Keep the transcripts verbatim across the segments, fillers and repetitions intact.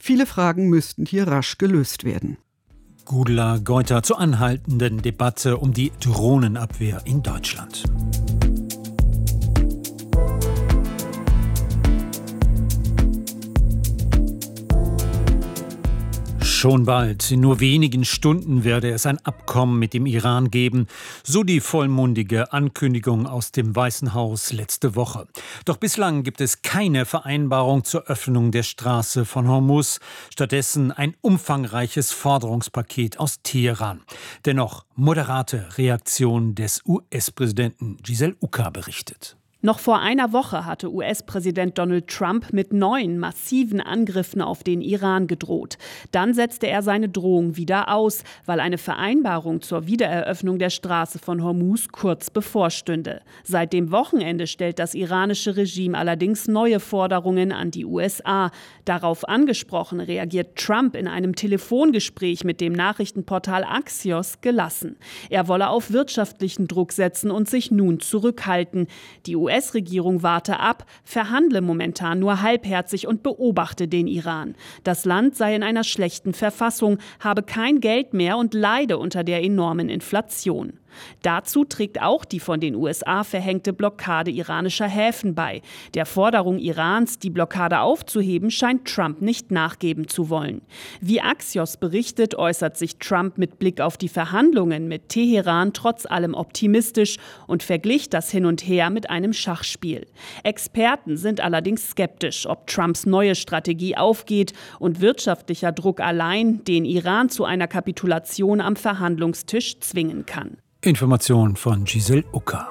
Viele Fragen müssten hier rasch gelöst werden. Gudula Geuter zur anhaltenden Debatte um die Drohnenabwehr in Deutschland. Schon bald, in nur wenigen Stunden werde es ein Abkommen mit dem Iran geben, so die vollmundige Ankündigung aus dem Weißen Haus letzte Woche. Doch bislang gibt es keine Vereinbarung zur Öffnung der Straße von Hormuz, stattdessen ein umfangreiches Forderungspaket aus Teheran. Dennoch moderate Reaktion des U S-Präsidenten Giselle Uka berichtet. Noch vor einer Woche hatte U S-Präsident Donald Trump mit neuen massiven Angriffen auf den Iran gedroht. Dann setzte er seine Drohung wieder aus, weil eine Vereinbarung zur Wiedereröffnung der Straße von Hormuz kurz bevorstünde. Seit dem Wochenende stellt das iranische Regime allerdings neue Forderungen an die U S A. Darauf angesprochen reagiert Trump in einem Telefongespräch mit dem Nachrichtenportal Axios gelassen. Er wolle auf wirtschaftlichen Druck setzen und sich nun zurückhalten. Die U S-Regierung warte ab, verhandle momentan nur halbherzig und beobachte den Iran. Das Land sei in einer schlechten Verfassung, habe kein Geld mehr und leide unter der enormen Inflation. Dazu trägt auch die von den U S A verhängte Blockade iranischer Häfen bei. Der Forderung Irans, die Blockade aufzuheben, scheint Trump nicht nachgeben zu wollen. Wie Axios berichtet, äußert sich Trump mit Blick auf die Verhandlungen mit Teheran trotz allem optimistisch und verglich das Hin und Her mit einem Schachspiel. Experten sind allerdings skeptisch, ob Trumps neue Strategie aufgeht und wirtschaftlicher Druck allein den Iran zu einer Kapitulation am Verhandlungstisch zwingen kann. Information von Giselle Uka.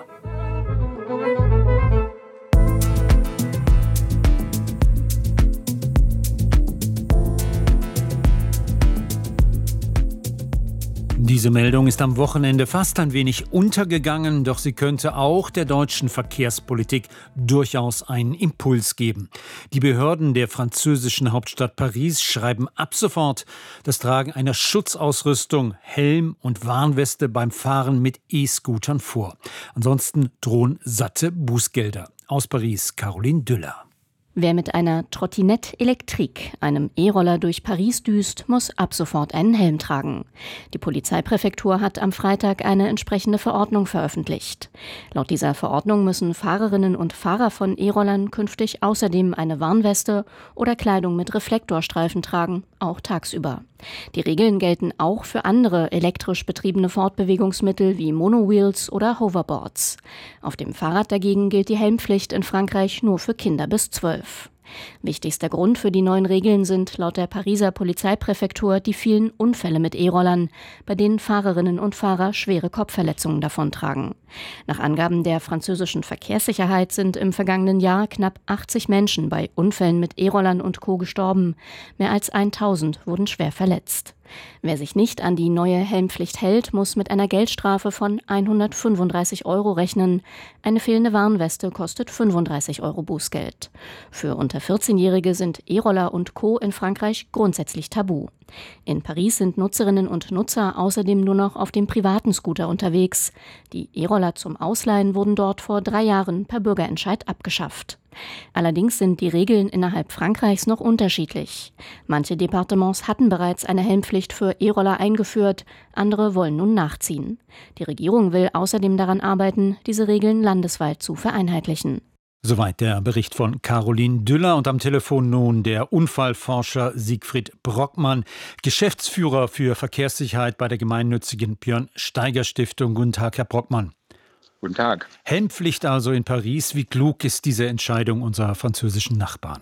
Diese Meldung ist am Wochenende fast ein wenig untergegangen, doch sie könnte auch der deutschen Verkehrspolitik durchaus einen Impuls geben. Die Behörden der französischen Hauptstadt Paris schreiben ab sofort das Tragen einer Schutzausrüstung, Helm und Warnweste beim Fahren mit E-Scootern vor. Ansonsten drohen satte Bußgelder. Aus Paris, Caroline Düller. Wer mit einer Trottinette Electrique, einem E-Roller durch Paris düst, muss ab sofort einen Helm tragen. Die Polizeipräfektur hat am Freitag eine entsprechende Verordnung veröffentlicht. Laut dieser Verordnung müssen Fahrerinnen und Fahrer von E-Rollern künftig außerdem eine Warnweste oder Kleidung mit Reflektorstreifen tragen, auch tagsüber. Die Regeln gelten auch für andere elektrisch betriebene Fortbewegungsmittel wie Monowheels oder Hoverboards. Auf dem Fahrrad dagegen gilt die Helmpflicht in Frankreich nur für Kinder bis zwölf. Wichtigster Grund für die neuen Regeln sind laut der Pariser Polizeipräfektur die vielen Unfälle mit E-Rollern, bei denen Fahrerinnen und Fahrer schwere Kopfverletzungen davontragen. Nach Angaben der französischen Verkehrssicherheit sind im vergangenen Jahr knapp achtzig Menschen bei Unfällen mit E-Rollern und Co. gestorben. Mehr als tausend wurden schwer verletzt. Wer sich nicht an die neue Helmpflicht hält, muss mit einer Geldstrafe von hundertfünfunddreißig Euro rechnen. Eine fehlende Warnweste kostet fünfunddreißig Euro Bußgeld. Für unter vierzehnjährige sind E-Roller und Co. in Frankreich grundsätzlich tabu. In Paris sind Nutzerinnen und Nutzer außerdem nur noch auf dem privaten Scooter unterwegs. Die E-Roller zum Ausleihen wurden dort vor drei Jahren per Bürgerentscheid abgeschafft. Allerdings sind die Regeln innerhalb Frankreichs noch unterschiedlich. Manche Departements hatten bereits eine Helmpflicht für E-Roller eingeführt, andere wollen nun nachziehen. Die Regierung will außerdem daran arbeiten, diese Regeln landesweit zu vereinheitlichen. Soweit der Bericht von Caroline Düller und am Telefon nun der Unfallforscher Siegfried Brockmann, Geschäftsführer für Verkehrssicherheit bei der gemeinnützigen Björn Steiger Stiftung. Guten Tag, Herr Brockmann. Guten Tag. Helmpflicht also in Paris. Wie klug ist diese Entscheidung unserer französischen Nachbarn?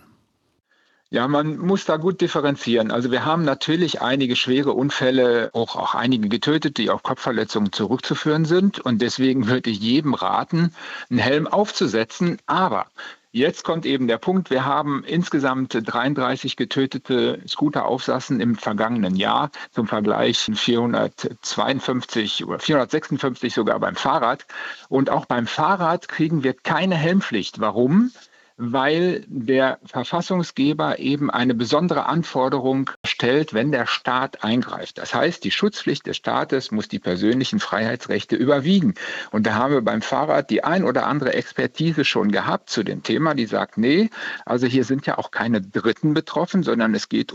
Ja, man muss da gut differenzieren. Also wir haben natürlich einige schwere Unfälle, auch, auch einige Getötete, die auf Kopfverletzungen zurückzuführen sind. Und deswegen würde ich jedem raten, einen Helm aufzusetzen. Aber jetzt kommt eben der Punkt, wir haben insgesamt dreiunddreißig getötete Scooteraufsassen im vergangenen Jahr. Zum Vergleich vierhundertzweiundfünfzig oder vierhundertsechsundfünfzig sogar beim Fahrrad. Und auch beim Fahrrad kriegen wir keine Helmpflicht. Warum? Weil der Verfassungsgeber eben eine besondere Anforderung stellt, wenn der Staat eingreift. Das heißt, die Schutzpflicht des Staates muss die persönlichen Freiheitsrechte überwiegen. Und da haben wir beim Fahrrad die ein oder andere Expertise schon gehabt zu dem Thema, die sagt, nee, also hier sind ja auch keine Dritten betroffen, sondern es geht